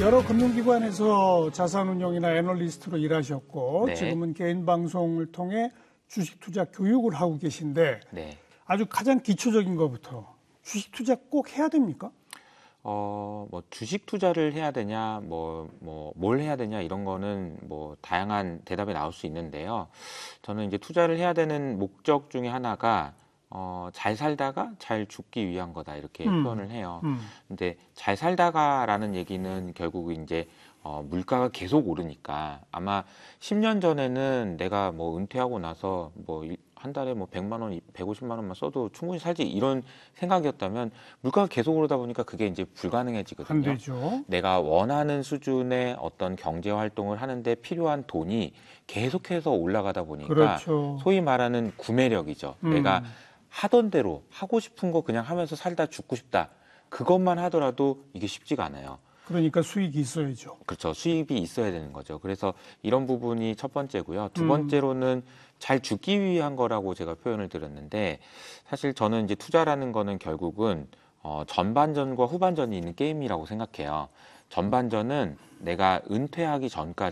여러 금융기관에서 자산운용이나 애널리스트로 일하셨고 네. 지금은 개인 방송을 통해 주식 투자 교육을 하고 계신데 네. 아주 가장 기초적인 것부터 주식 투자 꼭 해야 됩니까? 뭐 주식 투자를 해야 되냐, 뭘 해야 되냐 이런 거는 뭐 다양한 대답이 나올 수 있는데요. 저는 이제 투자를 해야 되는 목적 중에 하나가 잘 살다가 잘 죽기 위한 거다 이렇게 표현을 해요. 근데 잘 살다가라는 얘기는 결국 이제 물가가 계속 오르니까 아마 10년 전에는 내가 뭐 은퇴하고 나서 뭐 한 달에 뭐 100만 원, 150만 원만 써도 충분히 살지 이런 생각이었다면 물가가 계속 오르다 보니까 그게 이제 불가능해지거든요. 안 되죠. 내가 원하는 수준의 어떤 경제 활동을 하는데 필요한 돈이 계속해서 올라가다 보니까 그렇죠. 소위 말하는 구매력이죠. 내가 하던 대로 하고 싶은 거 그냥 하면서 살다 죽고 싶다. 그것만 하더라도 이게 쉽지가 않아요. 그러니까 수익이 있어야죠. 그렇죠. 수입이 있어야 되는 거죠. 그래서 이런 부분이 첫 번째고요. 두 번째로는 잘 죽기 위한 거라고 제가 표현을 드렸는데 사실 저는 이제 투자라는 거는 결국은 전반전과 후반전이 있는 게임이라고 생각해요. 전반전은 내가 은퇴하기 전까지